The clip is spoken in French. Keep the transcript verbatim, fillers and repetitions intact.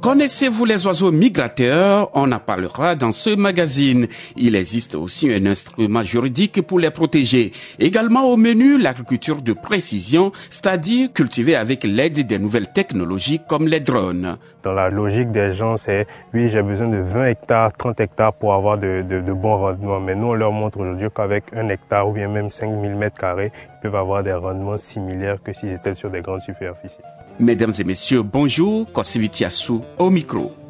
Connaissez-vous les oiseaux migrateurs? On en parlera dans ce magazine. Il existe aussi un instrument juridique pour les protéger. Également au menu, l'agriculture de précision, c'est-à-dire cultiver avec l'aide des nouvelles technologies comme les drones. Dans la logique des gens, c'est oui, j'ai besoin de vingt hectares, trente hectares pour avoir de, de, de bons rendements. Mais nous, on leur montre aujourd'hui qu'avec un hectare ou bien même cinq mille mètres carrés, ils peuvent avoir des rendements similaires que s'ils étaient sur des grandes superficies. Mesdames et messieurs, bonjour, Kosivitiassou au micro.